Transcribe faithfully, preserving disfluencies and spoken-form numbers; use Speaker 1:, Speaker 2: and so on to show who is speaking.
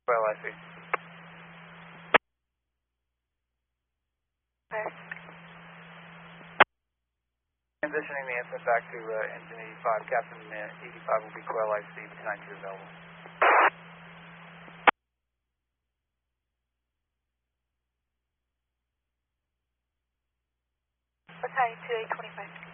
Speaker 1: Well, I see.
Speaker 2: Okay.
Speaker 1: Transitioning the incident back to uh, engine eighty-five. Captain uh, eighty-five will be Quail I C, behind you available.
Speaker 2: Battalion two eight twenty-five.